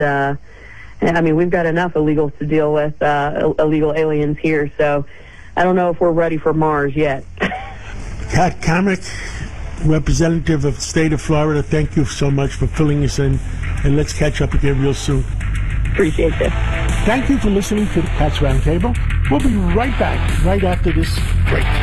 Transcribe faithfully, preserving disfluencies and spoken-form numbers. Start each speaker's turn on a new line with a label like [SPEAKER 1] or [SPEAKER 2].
[SPEAKER 1] uh, I mean, we've got enough illegals to deal with, uh, illegal aliens here, so I don't know if we're ready for Mars yet.
[SPEAKER 2] Kat Cammack, representative of the state of Florida, thank you so much for filling us in, and let's catch up again real soon.
[SPEAKER 1] Appreciate it.
[SPEAKER 2] Thank you for listening to the Cats Roundtable. We'll be right back right after this break.